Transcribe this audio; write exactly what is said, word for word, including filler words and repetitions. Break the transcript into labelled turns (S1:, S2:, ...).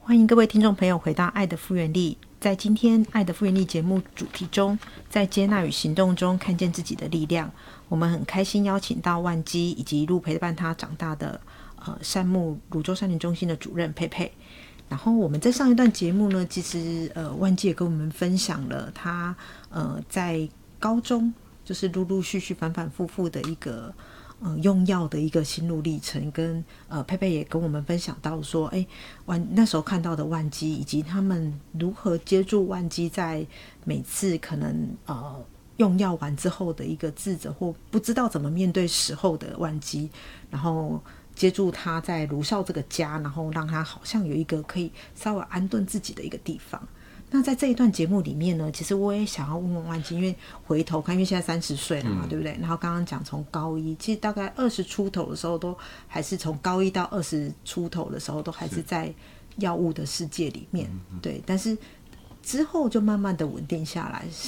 S1: 欢迎各位听众朋友回到爱的复原力。在今天爱的复原力节目主题中，在接纳与行动中看见自己的力量，我们很开心邀请到万基以及一路陪伴他长大的呃善牧泸州山林中心的主任佩佩。然后我们在上一段节目呢，其实呃万基也跟我们分享了他呃在高中就是陆陆续续反反复复的一个呃，用药的一个心路历程，跟呃佩佩也跟我们分享到说，哎，万那时候看到的万基，以及他们如何接住万基在每次可能呃用药完之后的一个自责或不知道怎么面对时候的万基，然后接住他在卢少这个家，然后让他好像有一个可以稍微安顿自己的一个地方。那在这一段节目里面呢，其实我也想要问问万基，因为回头看，因为现在三十岁了嘛、嗯，对不对？然后刚刚讲从高一，其实大概二十出头的时候，都还是从高一到二十出头的时候，都还是在药物的世界里面，对。但是之后就慢慢的稳定下来，